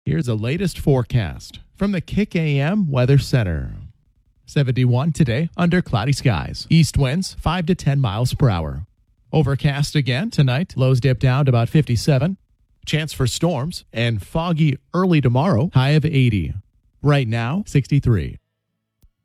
Here's the latest forecast from the Kick AM Weather Center. 71 today under cloudy skies. East winds 5 to 10 miles per hour. Overcast again tonight. Lows dip down to about 57. Chance for storms and foggy early tomorrow. High of 80. Right now, 63.